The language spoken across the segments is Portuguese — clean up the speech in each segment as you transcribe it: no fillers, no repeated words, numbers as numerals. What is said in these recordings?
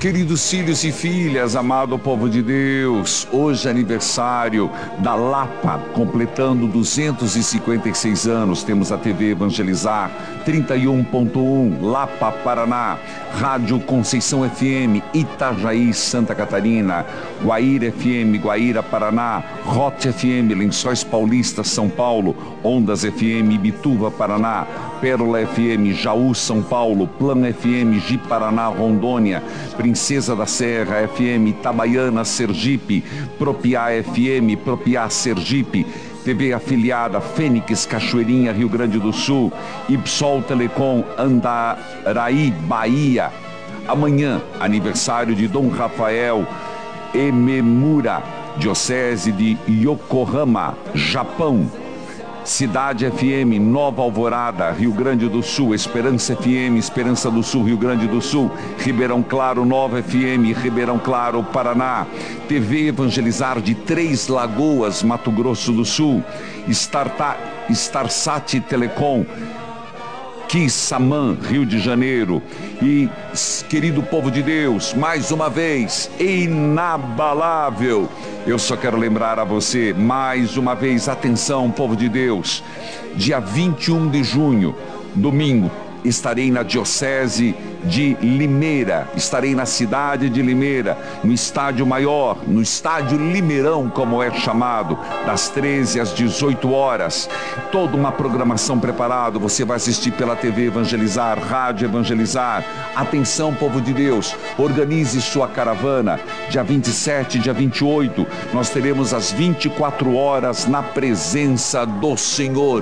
Queridos filhos e filhas, amado povo de Deus, hoje é aniversário da Lapa, completando 256 anos. Temos a TV Evangelizar 31.1, Lapa, Paraná, Rádio Conceição FM, Itajaí, Santa Catarina, Guaíra FM, Guaíra, Paraná, Rote FM, Lençóis Paulista, São Paulo, Ondas FM, Bituva, Paraná, Pérola FM, Jaú, São Paulo, Plano FM, Ji, Paraná, Rondônia, Princesa da Serra FM, Itabaiana, Sergipe, Propiá FM, Propiá, Sergipe, TV afiliada Fênix, Cachoeirinha, Rio Grande do Sul, Ipsol Telecom, Andaraí, Bahia. Amanhã, aniversário de Dom Rafael Ememura, Diocese de Yokohama, Japão. Cidade FM, Nova Alvorada, Rio Grande do Sul, Esperança FM, Esperança do Sul, Rio Grande do Sul, Ribeirão Claro, Nova FM, Ribeirão Claro, Paraná, TV Evangelizar de Três Lagoas, Mato Grosso do Sul, Starsat Telecom, Quissamã, Rio de Janeiro. E, querido povo de Deus, mais uma vez, inabalável, eu só quero lembrar a você, mais uma vez, atenção, povo de Deus, dia 21 de junho, domingo, estarei na Diocese de Limeira, estarei na cidade de Limeira, no Estádio Maior, no Estádio Limeirão, como é chamado, das 13 às 18 horas, toda uma programação preparada, você vai assistir pela TV Evangelizar, Rádio Evangelizar. Atenção, povo de Deus, organize sua caravana, dia 27, dia 28, nós teremos as 24 horas na presença do Senhor,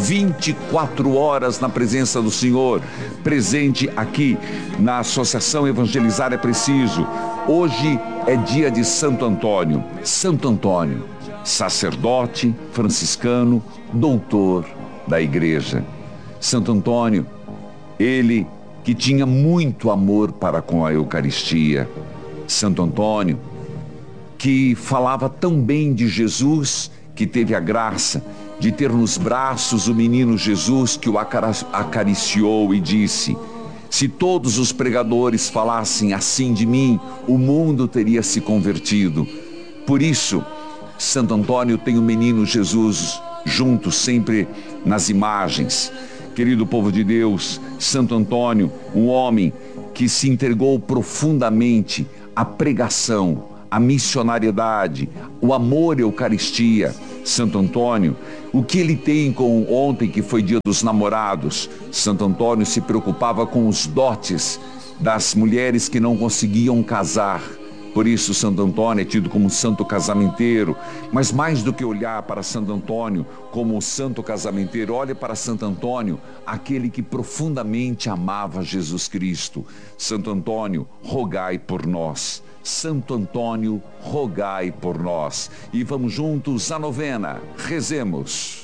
24 horas na presença do Senhor, presente aqui na Associação Evangelizar é Preciso. Hoje é dia de Santo Antônio. Santo Antônio, sacerdote franciscano, doutor da igreja. Santo Antônio, ele que tinha muito amor para com a Eucaristia. Santo Antônio, que falava tão bem de Jesus, que teve a graça de ter nos braços o menino Jesus, que o acariciou e disse: se todos os pregadores falassem assim de mim, o mundo teria se convertido. Por isso, Santo Antônio tem o menino Jesus junto sempre nas imagens. Querido povo de Deus, Santo Antônio, um homem que se entregou profundamente à pregação, à missionariedade, o amor à Eucaristia. Santo Antônio, o que ele tem com ontem, que foi dia dos namorados? Santo Antônio se preocupava com os dotes das mulheres que não conseguiam casar. Por isso Santo Antônio é tido como santo casamenteiro. Mas mais do que olhar para Santo Antônio como o santo casamenteiro, olhe para Santo Antônio, aquele que profundamente amava Jesus Cristo. Santo Antônio, rogai por nós. Santo Antônio, rogai por nós. E vamos juntos à novena. Rezemos.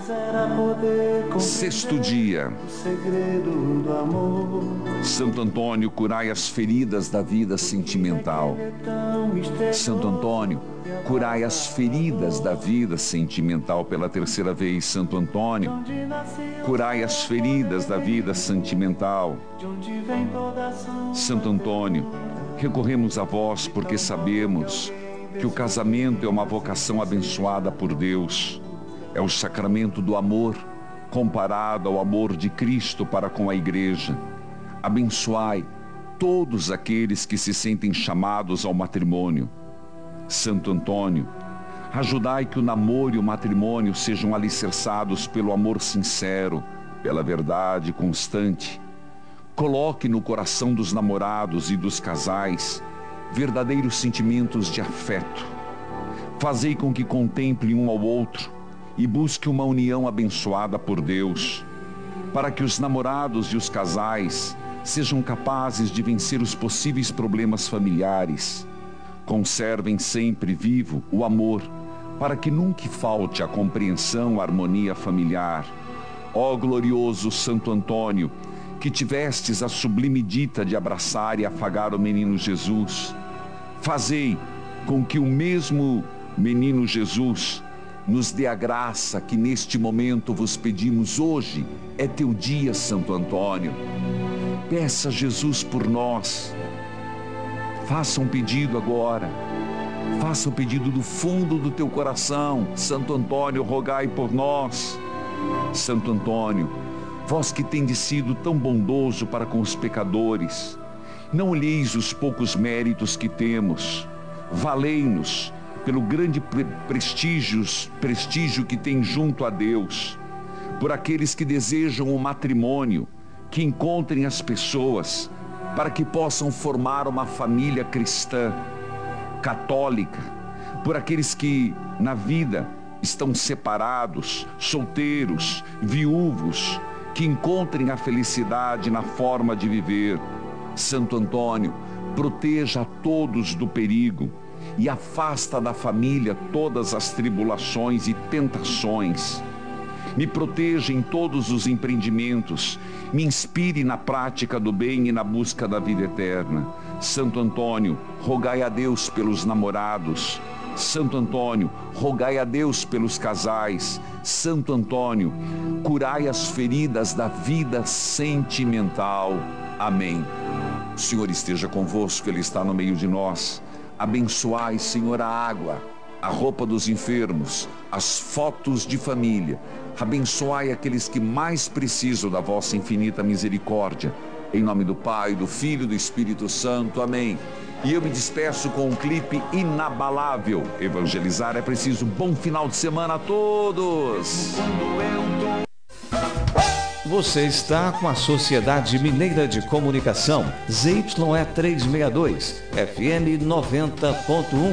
Sexto dia. Santo Antônio, curai as feridas da vida sentimental. Santo Antônio, curai as feridas da vida sentimental. Pela terceira vez, Santo Antônio, curai as feridas da vida sentimental. Santo Antônio, recorremos a vós porque sabemos que o casamento é uma vocação abençoada por Deus. É o sacramento do amor, comparado ao amor de Cristo para com a igreja. Abençoai todos aqueles que se sentem chamados ao matrimônio. Santo Antônio, ajudai que o namoro e o matrimônio sejam alicerçados pelo amor sincero, pela verdade constante. Coloque no coração dos namorados e dos casais verdadeiros sentimentos de afeto. Fazei com que contemplem um ao outro e busque uma união abençoada por Deus, para que os namorados e os casais sejam capazes de vencer os possíveis problemas familiares. Conservem sempre vivo o amor, para que nunca falte a compreensão, a harmonia familiar. Ó glorioso Santo Antônio, que tivestes a sublime dita de abraçar e afagar o menino Jesus, fazei com que o mesmo menino Jesus nos dê a graça que neste momento vos pedimos. Hoje é teu dia, Santo Antônio. Peça a Jesus por nós. Faça um pedido agora. Faça um pedido do fundo do teu coração. Santo Antônio, rogai por nós. Santo Antônio, vós que tendes sido tão bondoso para com os pecadores, não olheis os poucos méritos que temos. Valei-nos pelo grande prestígio que tem junto a Deus. Por aqueles que desejam o matrimônio, que encontrem as pessoas para que possam formar uma família cristã, católica. Por aqueles que na vida estão separados, solteiros, viúvos, que encontrem a felicidade na forma de viver. Santo Antônio, proteja a todos do perigo e afasta da família todas as tribulações e tentações. Me proteja em todos os empreendimentos, me inspire na prática do bem e na busca da vida eterna. Santo Antônio, rogai a Deus pelos namorados. Santo Antônio, rogai a Deus pelos casais. Santo Antônio, curai as feridas da vida sentimental. Amém. O Senhor esteja convosco, Ele está no meio de nós. Abençoai, Senhor, a água, a roupa dos enfermos, as fotos de família. Abençoai aqueles que mais precisam da vossa infinita misericórdia. Em nome do Pai, do Filho e do Espírito Santo. Amém. E eu me despeço com um clipe inabalável. Evangelizar é preciso. Bom final de semana a todos. Você está com a Sociedade Mineira de Comunicação, ZYE 362, FM 90.1.